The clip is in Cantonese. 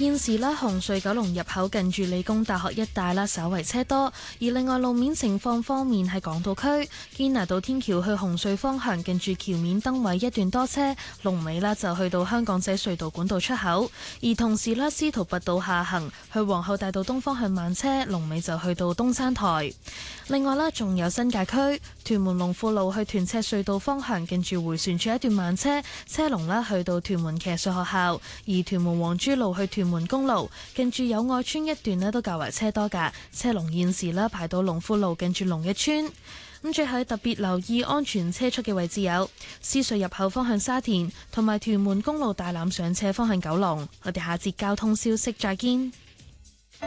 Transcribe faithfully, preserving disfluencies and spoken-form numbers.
現時咧，紅隧九龍入口近住理工大學一帶啦，稍為車多。而另外路面情況方面，喺港島區堅拿道天橋去紅隧方向，近住橋面燈位一段多車，龍尾啦就去到香港仔隧道管道出口。而同時咧，司徒拔道下行去皇后大道東方向慢車，龍尾就去到東山台。另外啦，仲有新界區屯門龍富路去屯赤隧道方向，近住迴旋處一段慢車，車龍啦去到屯門騎術學校。而屯門黃珠路去屯門公路，近住友愛村一段咧都較為車多㗎，車龍現時咧排到龍富路近住龍逸村。咁最後特別留意安全車速嘅位置有獅隧入口方向沙田，同埋屯門公路大欖上斜方向九龍。我哋下節交通消息再見。